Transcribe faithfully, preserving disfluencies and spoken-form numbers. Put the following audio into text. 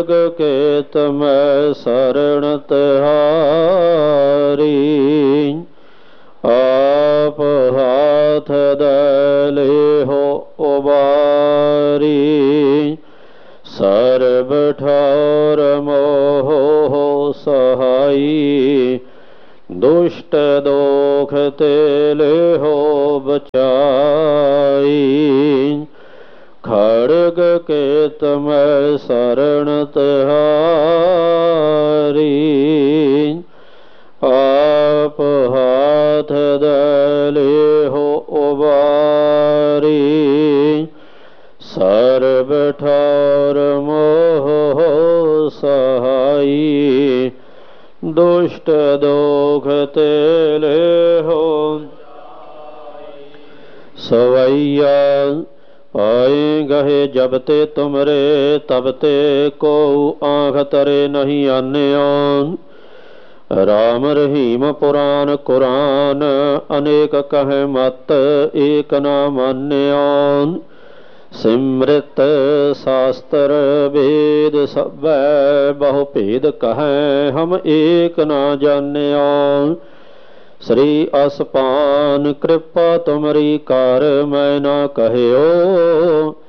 खड़ग केत मैं शरण तिहारी। आप हाथ दले हो उबारी। सर्ब ठौर मोह हो सहाई। दुष्ट दोख तेले हो बचाई। खड़ग केत मैं शरण तिहारी। आप हाथ दले हो उबारी। सर्ब ठौर मोह हो सहाई। दुष्ट दोख तेले हो सवैया। पाए गहे जब ते तुमरे तब ते को आँख तरे नहीं अन्यान। राम रहीम पुराण कुरान अनेक कह मत एक न मान्यान। सिमृत शास्त्र वेद सब बहु भेद कहें हम एक न जान्यान। श्री असपान कृपा तुमरी कर मैं न कहयो।